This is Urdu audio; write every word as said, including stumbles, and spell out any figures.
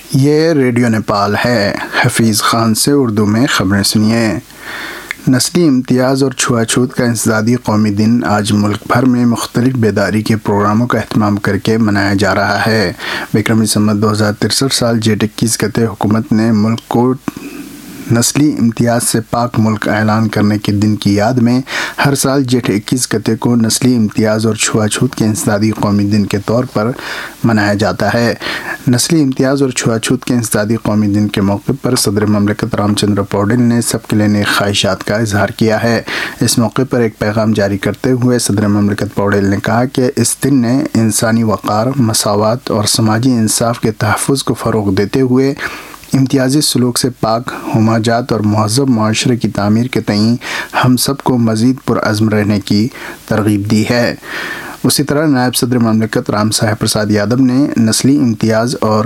یہ ریڈیو نیپال ہے۔ حفیظ خان سے اردو میں خبریں سنیے۔ نسلی امتیاز اور چھوا چھوت کا انسدادی قومی دن آج ملک بھر میں مختلف بیداری کے پروگراموں کا اہتمام کر کے منایا جا رہا ہے۔ وکرمی سنوت دو ہزار تریسٹھ سال جیٹ اکیس کے تحت حکومت نے ملک کو نسلی امتیاز سے پاک ملک اعلان کرنے کے دن کی یاد میں ہر سال جیٹھ اکیس گتے کو نسلی امتیاز اور چھوا چھوت کے انسدادی قومی دن کے طور پر منایا جاتا ہے۔ نسلی امتیاز اور چھوا چھوت کے انسدادی قومی دن کے موقع پر صدر مملکت رام چندر پوڈل نے سب کے لیے نیک خواہشات کا اظہار کیا ہے۔ اس موقع پر ایک پیغام جاری کرتے ہوئے صدر مملکت پوڈل نے کہا کہ اس دن نے انسانی وقار، مساوات اور سماجی انصاف کے تحفظ کو فروغ دیتے ہوئے امتیازی سلوک سے پاک، ہمہ-جات اور مہذب معاشرے کی تعمیر کے تئیں ہم سب کو مزید پرعزم رہنے کی ترغیب دی ہے۔ اسی طرح نائب صدر مملکت رام صاحب پرساد یادو نے نسلی امتیاز اور